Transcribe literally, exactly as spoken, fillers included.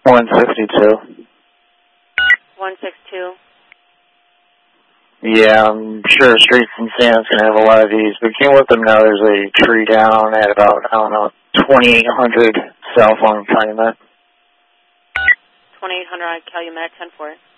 one sixty-two. one sixty-two. Yeah, I'm sure Streets and Sands going to have a lot of these, but can you let them know there's a tree down at about, I don't know, twenty-eight hundred South on Calumet? twenty-eight hundred on Calumet, ten four.